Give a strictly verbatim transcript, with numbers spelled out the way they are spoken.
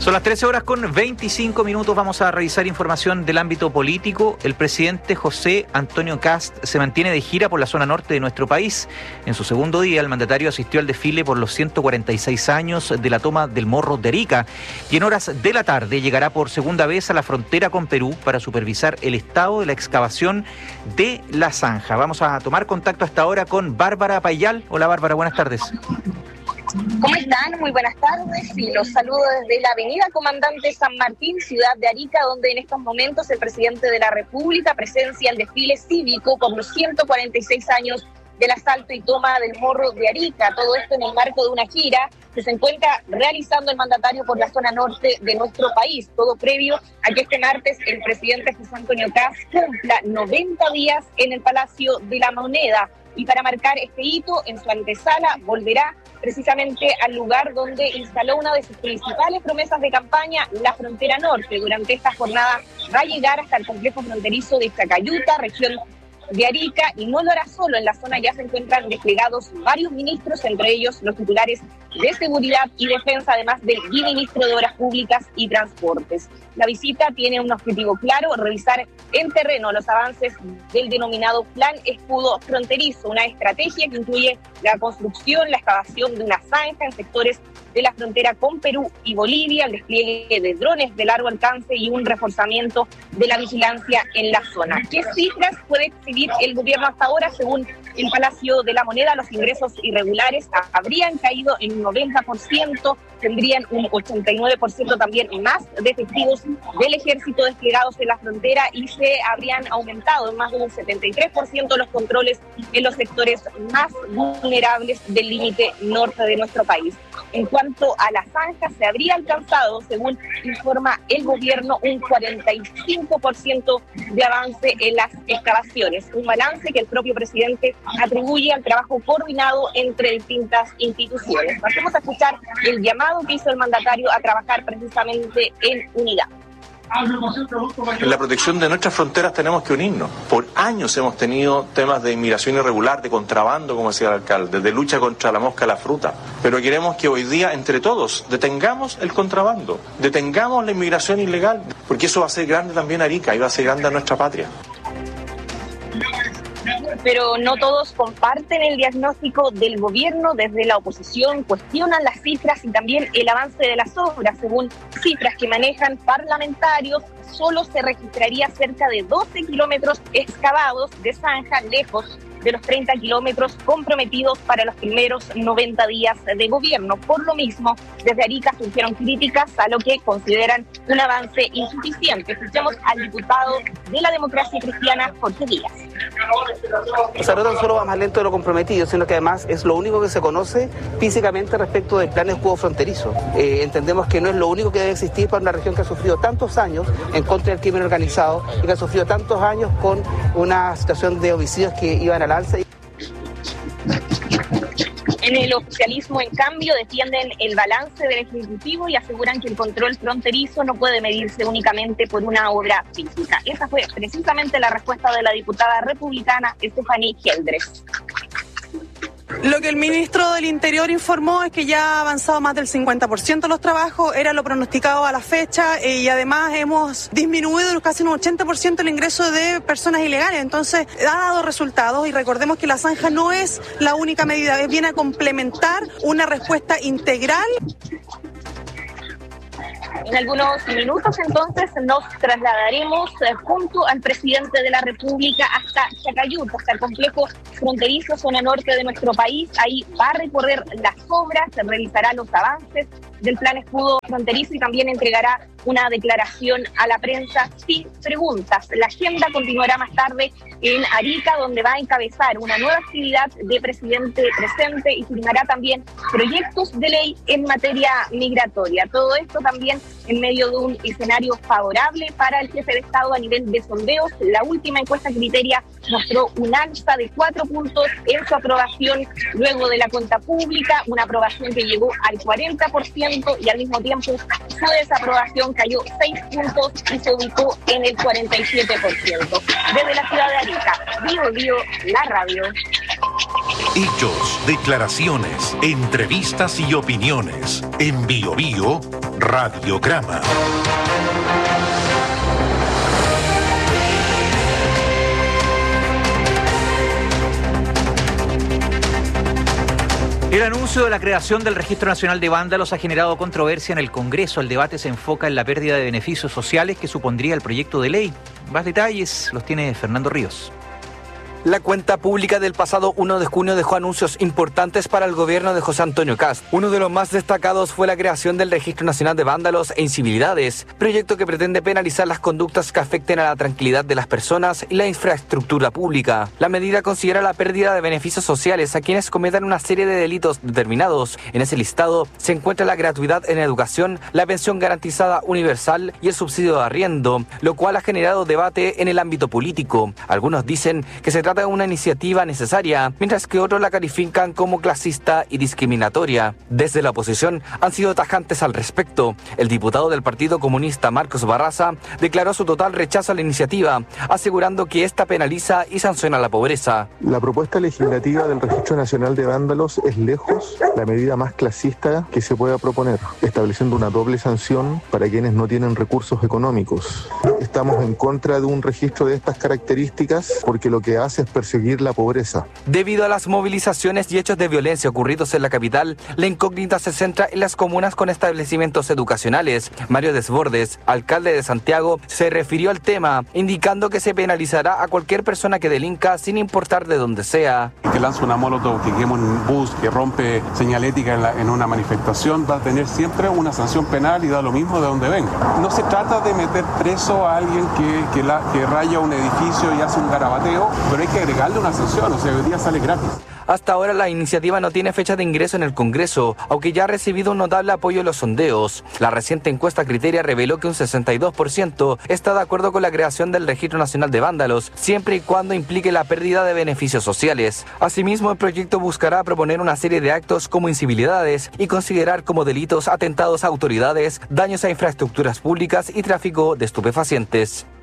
Son las trece horas con veinticinco minutos. Vamos a revisar información del ámbito político. El presidente José Antonio Kast se mantiene de gira por la zona norte de nuestro país. En su segundo día, el mandatario asistió al desfile por los ciento cuarenta y seis años de la toma del Morro de Arica y en horas de la tarde llegará por segunda vez a la frontera con Perú para supervisar el estado de la excavación de la zanja. Vamos a tomar contacto hasta ahora con Bárbara Payal. Hola Bárbara, buenas tardes. ¿Cómo están? Muy buenas tardes y los saludo desde la avenida Comandante San Martín, ciudad de Arica, donde en estos momentos el presidente de la República presencia el desfile cívico por los ciento cuarenta y seis años del asalto y toma del Morro de Arica. Todo esto en el marco de una gira que se encuentra realizando el mandatario por la zona norte de nuestro país. Todo previo a que este martes el presidente José Antonio Kast cumpla noventa días en el Palacio de la Moneda. Y para marcar este hito, en su antesala volverá precisamente al lugar donde instaló una de sus principales promesas de campaña, la frontera norte. Durante esta jornada va a llegar hasta el complejo fronterizo de Chacayuta, región de Arica, y no lo hará solo. En la zona ya se encuentran desplegados varios ministros, entre ellos los titulares de Seguridad y Defensa, además del viceministro de Obras Públicas y Transportes. La visita tiene un objetivo claro: revisar en terreno los avances del denominado Plan Escudo Fronterizo, una estrategia que incluye la construcción, la excavación de una zanja en sectores de la frontera con Perú y Bolivia, el despliegue de drones de largo alcance y un reforzamiento de la vigilancia en la zona. ¿Qué cifras puede exhibir el gobierno hasta ahora? Según el Palacio de la Moneda, los ingresos irregulares habrían caído en un noventa por ciento, tendrían un ochenta y nueve por ciento también más de efectivos del ejército desplegados en la frontera y se habrían aumentado en más de un setenta y tres por ciento los controles en los sectores más vulnerables del límite norte de nuestro país. En cuanto a la zanja, se habría alcanzado, según informa el gobierno, un cuarenta y cinco por ciento de avance en las excavaciones, un balance que el propio presidente atribuye al trabajo coordinado entre distintas instituciones. Pasemos a escuchar el llamado que hizo el mandatario a trabajar precisamente en unidad. En la protección de nuestras fronteras tenemos que unirnos. Por años hemos tenido temas de inmigración irregular, de contrabando, como decía el alcalde, de lucha contra la mosca y la fruta. Pero queremos que hoy día, entre todos, detengamos el contrabando, detengamos la inmigración ilegal, porque eso va a ser grande también a Arica y va a ser grande a nuestra patria. Pero no todos comparten el diagnóstico del gobierno. Desde la oposición cuestionan las cifras y también el avance de las obras. Según cifras que manejan parlamentarios, solo se registraría cerca de doce kilómetros excavados de zanja, lejos de los treinta kilómetros comprometidos para los primeros noventa días de gobierno. Por lo mismo, desde Arica surgieron críticas a lo que consideran un avance insuficiente. Escuchamos al diputado de la Democracia Cristiana, Jorge Díaz. O sea, no tan solo va más lento de lo comprometido, sino que además es lo único que se conoce físicamente respecto del plan escudo fronterizo. Eh, entendemos que no es lo único que debe existir para una región que ha sufrido tantos años en contra del crimen organizado y que ha sufrido tantos años con una situación de homicidios que iban al alza. En el oficialismo, en cambio, defienden el balance del Ejecutivo y aseguran que el control fronterizo no puede medirse únicamente por una obra física. Esa fue precisamente la respuesta de la diputada republicana Stephanie Geldres. Lo que el ministro del Interior informó es que ya ha avanzado más del cincuenta por ciento los trabajos, era lo pronosticado a la fecha, eh, y además hemos disminuido casi un ochenta por ciento el ingreso de personas ilegales. Entonces ha dado resultados y recordemos que la zanja no es la única medida, viene a complementar una respuesta integral. En algunos minutos entonces nos trasladaremos eh, junto al presidente de la República hasta Chacayuta, hasta el complejo fronterizo zona norte de nuestro país. Ahí va a recorrer las obras, revisará los avances del plan escudo fronterizo y también entregará una declaración a la prensa sin preguntas. La agenda continuará más tarde en Arica, donde va a encabezar una nueva actividad de presidente presente y firmará también proyectos de ley en materia migratoria. Todo esto también en medio de un escenario favorable para el jefe de Estado a nivel de sondeos. La última encuesta Criteria mostró un alza de cuatro puntos en su aprobación luego de la cuenta pública, una aprobación que llegó al cuarenta por ciento y al mismo tiempo su desaprobación cayó seis puntos y se ubicó en el cuarenta y siete por ciento. Desde la ciudad de Arica, Bio Bio, la radio. Hechos, declaraciones, entrevistas y opiniones. En Bio Bio Radiograma. El anuncio de la creación del Registro Nacional de Vándalos ha generado controversia en el Congreso. El debate se enfoca en la pérdida de beneficios sociales que supondría el proyecto de ley. Más detalles los tiene Fernando Ríos. La cuenta pública del pasado primero de junio dejó anuncios importantes para el gobierno de José Antonio Kast. Uno de los más destacados fue la creación del Registro Nacional de Vándalos e Incivilidades, proyecto que pretende penalizar las conductas que afecten a la tranquilidad de las personas y la infraestructura pública. La medida considera la pérdida de beneficios sociales a quienes cometan una serie de delitos determinados. En ese listado se encuentra la gratuidad en educación, la pensión garantizada universal y el subsidio de arriendo, lo cual ha generado debate en el ámbito político. Algunos dicen que se trata de una iniciativa necesaria, mientras que otros la califican como clasista y discriminatoria. Desde la oposición han sido tajantes al respecto. El diputado del Partido Comunista, Marcos Barraza, declaró su total rechazo a la iniciativa, asegurando que esta penaliza y sanciona la pobreza. La propuesta legislativa del Registro Nacional de Vándalos es lejos la medida más clasista que se pueda proponer, estableciendo una doble sanción para quienes no tienen recursos económicos. Estamos en contra de un registro de estas características porque lo que hace es perseguir la pobreza. Debido a las movilizaciones y hechos de violencia ocurridos en la capital, la incógnita se centra en las comunas con establecimientos educacionales. Mario Desbordes, alcalde de Santiago, se refirió al tema, indicando que se penalizará a cualquier persona que delinca sin importar de dónde sea. Que lanza una molotov, que quema un bus, que rompe señalética en, la, en una manifestación, va a tener siempre una sanción penal y da lo mismo de donde venga. No se trata de meter preso a alguien que, que, la, que raya un edificio y hace un garabateo, pero hay que agregarle una sanción, o sea, hoy día sale gratis. Hasta ahora la iniciativa no tiene fecha de ingreso en el Congreso, aunque ya ha recibido un notable apoyo en los sondeos. La reciente encuesta Criteria reveló que un sesenta y dos por ciento está de acuerdo con la creación del Registro Nacional de Vándalos, siempre y cuando implique la pérdida de beneficios sociales. Asimismo, el proyecto buscará proponer una serie de actos como incivilidades y considerar como delitos atentados a autoridades, daños a infraestructuras públicas y tráfico de estupefacientes.